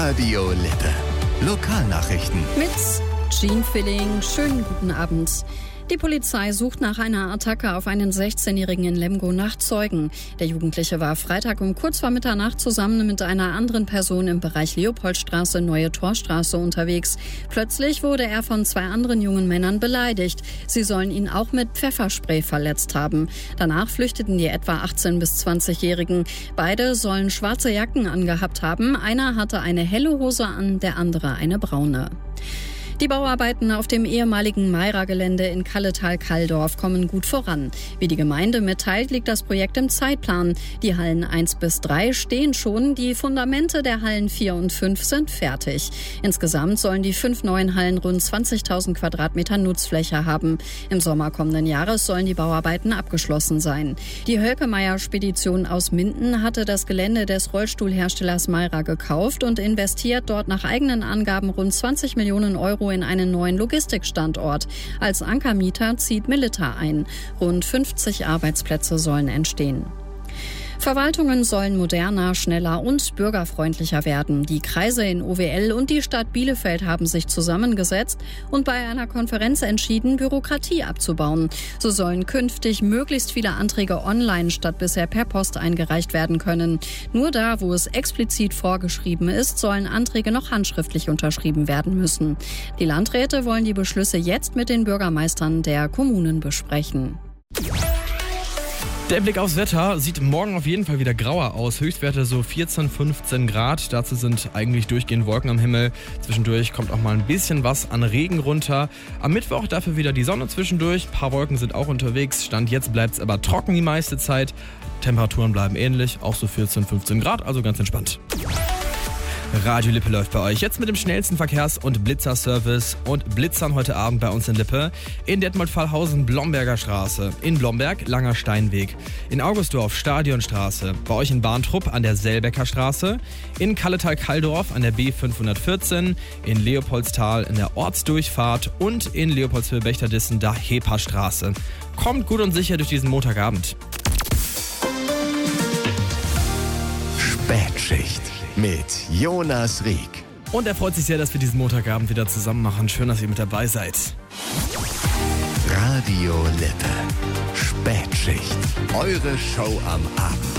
Radio Lippe. Lokalnachrichten. Mit Jean Filling. Schönen guten Abend. Die Polizei sucht nach einer Attacke auf einen 16-Jährigen in Lemgo nach Zeugen. Der Jugendliche war Freitag um kurz vor Mitternacht zusammen mit einer anderen Person im Bereich Leopoldstraße, Neue Torstraße unterwegs. Plötzlich wurde er von 2 anderen jungen Männern beleidigt. Sie sollen ihn auch mit Pfefferspray verletzt haben. Danach flüchteten die etwa 18- bis 20-Jährigen. Beide sollen schwarze Jacken angehabt haben. Einer hatte eine helle Hose an, der andere eine braune. Die Bauarbeiten auf dem ehemaligen Mayra-Gelände in Kalletal-Kalldorf kommen gut voran. Wie die Gemeinde mitteilt, liegt das Projekt im Zeitplan. Die Hallen 1 bis 3 stehen schon, die Fundamente der Hallen 4 und 5 sind fertig. Insgesamt sollen die 5 neuen Hallen rund 20.000 Quadratmeter Nutzfläche haben. Im Sommer kommenden Jahres sollen die Bauarbeiten abgeschlossen sein. Die Hölkemeyer-Spedition aus Minden hatte das Gelände des Rollstuhlherstellers Mayra gekauft und investiert dort nach eigenen Angaben rund 20 Millionen Euro in einen neuen Logistikstandort. Als Ankermieter zieht Milita ein. Rund 50 Arbeitsplätze sollen entstehen. Verwaltungen sollen moderner, schneller und bürgerfreundlicher werden. Die Kreise in OWL und die Stadt Bielefeld haben sich zusammengesetzt und bei einer Konferenz entschieden, Bürokratie abzubauen. So sollen künftig möglichst viele Anträge online statt bisher per Post eingereicht werden können. Nur da, wo es explizit vorgeschrieben ist, sollen Anträge noch handschriftlich unterschrieben werden müssen. Die Landräte wollen die Beschlüsse jetzt mit den Bürgermeistern der Kommunen besprechen. Der Blick aufs Wetter sieht morgen auf jeden Fall wieder grauer aus. Höchstwerte so 14, 15 Grad. Dazu sind eigentlich durchgehend Wolken am Himmel. Zwischendurch kommt auch mal ein bisschen was an Regen runter. Am Mittwoch dafür wieder die Sonne zwischendurch. Ein paar Wolken sind auch unterwegs. Stand jetzt bleibt es aber trocken die meiste Zeit. Temperaturen bleiben ähnlich, auch so 14, 15 Grad, also ganz entspannt. Radio Lippe läuft bei euch jetzt mit dem schnellsten Verkehrs- und Blitzerservice und Blitzern heute Abend bei uns in Lippe. In Detmold-Fallhausen, Blomberger Straße. In Blomberg, Langer Steinweg. In Augustdorf, Stadionstraße. Bei euch in Bahntrupp an der Selbecker Straße. In Kalletal-Kalldorf an der B514. In Leopoldstal in der Ortsdurchfahrt. Und in Leopoldsville-Bechterdissen der Hepa-Straße. Kommt gut und sicher durch diesen Montagabend. Spätschicht mit Jonas Rieck. Und er freut sich sehr, dass wir diesen Montagabend wieder zusammen machen. Schön, dass ihr mit dabei seid. Radio Lippe. Spätschicht. Eure Show am Abend.